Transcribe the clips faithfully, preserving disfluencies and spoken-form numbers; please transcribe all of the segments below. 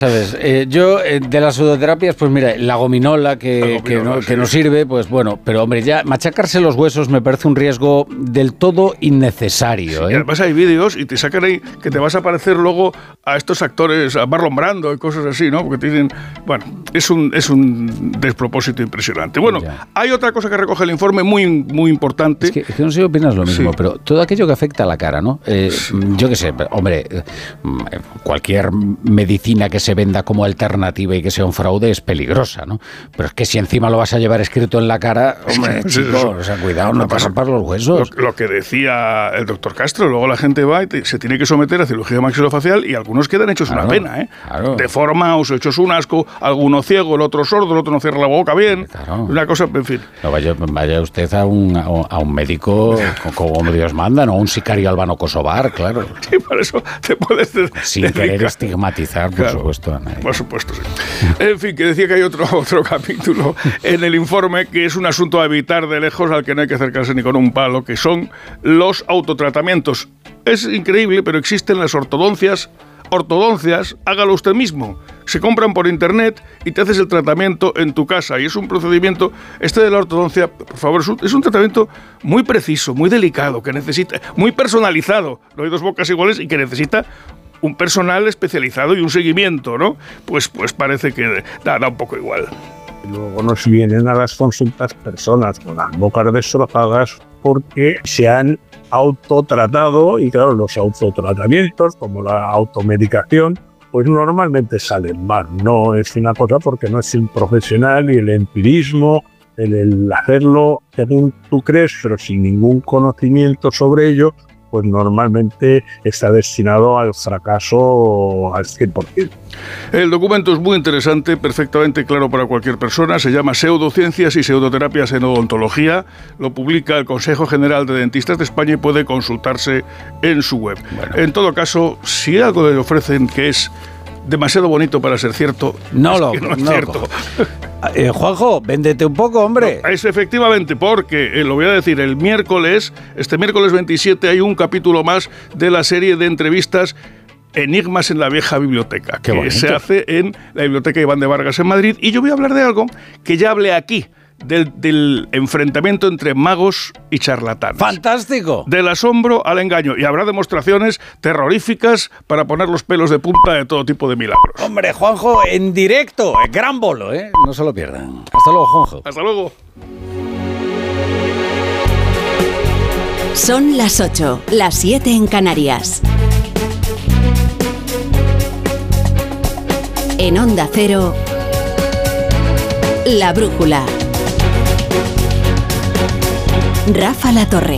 ¿Sabes? Eh, yo, eh, de las pseudoterapias, pues mira, la gominola que, la gominola, que, no, sí. que no sirve, pues bueno, pero hombre, ya machacarse los huesos me parece un riesgo del todo innecesario. Sí, ¿eh? Además hay vídeos y te sacan ahí que te vas a parecer luego a estos actores, a Marlon Brando y cosas así, ¿no? Porque te dicen, bueno, es un, es un despropósito impresionante. Bueno, ya. Hay otra cosa que recoge el informe muy, muy importante. Es que, es que no sé si opinas lo mismo, sí. pero todo aquello que afecta a la cara, ¿no? Eh, sí. Yo qué sé, hombre, cualquier medicina que se venda como alternativa y que sea un fraude es peligrosa, ¿no? Pero es que si encima lo vas a llevar escrito en la cara, hombre, sí, chico, o sea, cuidado, no pasan por los huesos. Lo, lo que decía el doctor Castro, luego la gente va y te, se tiene que someter a cirugía maxilofacial y algunos quedan hechos claro, una pena, ¿eh? Claro. Deformados, hechos un asco, alguno ciego, el otro sordo, el otro no cierra la boca bien, claro. Una cosa, en fin. No, vaya, vaya usted a un, a un médico como Dios manda, no a un sicario albano kosovar, claro. Sí, por eso te puedes... De, Sin dedicar. Querer estigmatizar, por claro, supuesto, a nadie. Por supuesto, sí. En fin, que decía que hay otro, otro capítulo en el informe que es un asunto a evitar de lejos al que no hay que acercarse ni con un palo, que son los autotratamientos. Es increíble, pero existen las ortodoncias. Ortodoncias, hágalo usted mismo. Se compran por internet y te haces el tratamiento en tu casa. Y es un procedimiento, este de la ortodoncia, por favor, es un, es un tratamiento muy preciso, muy delicado, que necesita, muy personalizado. No hay dos bocas iguales y que necesita un personal especializado y un seguimiento, ¿no? Pues, pues parece que da, da un poco igual. Luego nos vienen a las consultas personas con las bocas destrozadas porque se han autotratado y claro, los autotratamientos como la automedicación pues normalmente salen mal. No es una cosa porque no es el profesional y el empirismo, el, el hacerlo según tú crees pero sin ningún conocimiento sobre ello, pues normalmente está destinado al fracaso al cien por ciento. El documento es muy interesante, perfectamente claro para cualquier persona. Se llama Pseudociencias y Pseudoterapias en Odontología. Lo publica el Consejo General de Dentistas de España y puede consultarse en su web. Bueno. En todo caso, si algo le ofrecen que es demasiado bonito para ser cierto, no, es lo, que no es no cierto. Eh, Juanjo, véndete un poco, hombre. No, es efectivamente, porque, eh, lo voy a decir, el miércoles, este miércoles veintisiete, hay un capítulo más de la serie de entrevistas Enigmas en la vieja biblioteca, Qué que bonito. se hace en la biblioteca Iván de Vargas en Madrid. Y yo voy a hablar de algo que ya hablé aquí, del, del enfrentamiento entre magos y charlatanes. ¡Fantástico! Del asombro al engaño. Y habrá demostraciones terroríficas para poner los pelos de punta de todo tipo de milagros. Hombre, Juanjo, en directo, gran bolo, ¿eh? No se lo pierdan. Hasta luego, Juanjo. Hasta luego. Son las ocho, las siete en Canarias. En Onda Cero, La Brújula. Rafa La Torre.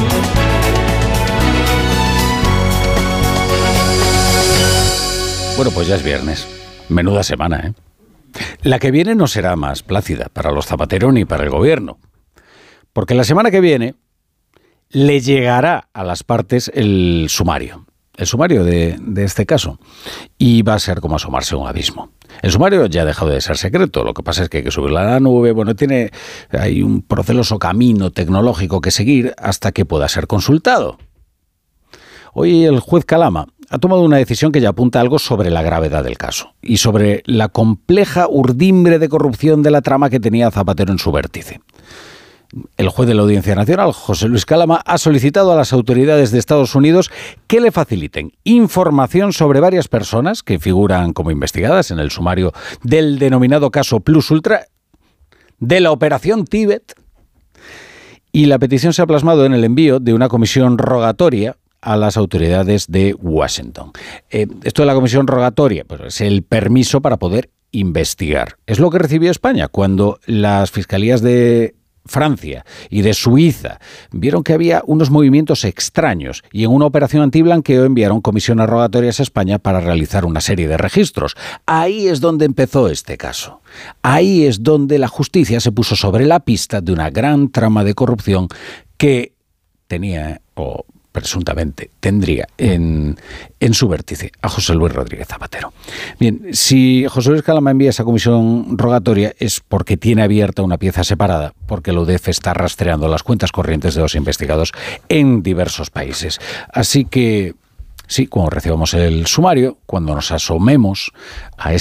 Bueno, pues ya es viernes. Menuda semana, ¿eh? La que viene no será más plácida para los Zapatero ni para el gobierno. Porque la semana que viene le llegará a las partes el sumario. El sumario de, de este caso. Y va a ser como asomarse a un abismo. El sumario ya ha dejado de ser secreto, lo que pasa es que hay que subirlo a la nube, bueno, tiene, hay un proceloso camino tecnológico que seguir hasta que pueda ser consultado. Hoy el juez Calama ha tomado una decisión que ya apunta algo sobre la gravedad del caso y sobre la compleja urdimbre de corrupción de la trama que tenía Zapatero en su vértice. El juez de la Audiencia Nacional, José Luis Calama, ha solicitado a las autoridades de Estados Unidos que le faciliten información sobre varias personas que figuran como investigadas en el sumario del denominado caso Plus Ultra de la Operación Tíbet. Y la petición se ha plasmado en el envío de una comisión rogatoria a las autoridades de Washington. Eh, esto de la comisión rogatoria, pues es el permiso para poder investigar. Es lo que recibió España cuando las fiscalías de Francia y de Suiza vieron que había unos movimientos extraños y en una operación antiblanqueo enviaron comisiones rogatorias a España para realizar una serie de registros. Ahí es donde empezó este caso. Ahí es donde la justicia se puso sobre la pista de una gran trama de corrupción que tenía, o presuntamente tendría en, en su vértice a José Luis Rodríguez Zapatero. Bien, si José Luis Calama envía esa comisión rogatoria es porque tiene abierta una pieza separada, porque la U D E F está rastreando las cuentas corrientes de los investigados en diversos países. Así que Sí, cuando recibamos el sumario, cuando nos asomemos a